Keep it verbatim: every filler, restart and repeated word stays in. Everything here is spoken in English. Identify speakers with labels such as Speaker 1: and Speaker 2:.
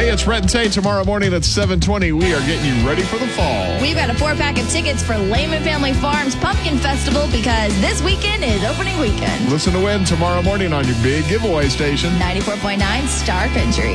Speaker 1: Hey, it's Brett and Tay. Tomorrow morning at seven twenty, we are getting you ready for the fall.
Speaker 2: We've got a four-pack of tickets for Lehman Family Farms Pumpkin Festival because this weekend is opening weekend.
Speaker 1: Listen to win tomorrow morning on your big giveaway station.
Speaker 2: ninety-four point nine Star Country.